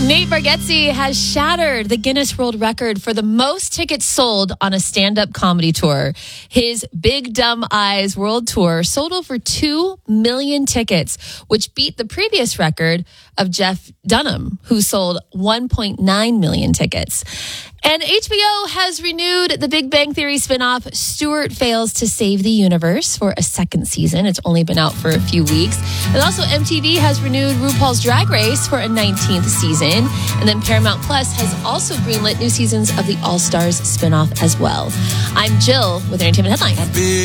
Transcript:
Nate Bargatze has shattered the Guinness World Record for the most tickets sold on a stand-up comedy tour. His Big Dumb Eyes World Tour sold over 2 million tickets, which beat the previous record of Jeff Dunham, who sold 1.9 million tickets. And HBO has renewed the Big Bang Theory spinoff, Stuart Fails to Save the Universe, for a second season. It's only been out for a few weeks. And also MTV has renewed RuPaul's Drag Race for a 19th season. And then Paramount Plus has also greenlit new seasons of the All Stars spinoff as well. I'm Jill with Entertainment Headlines.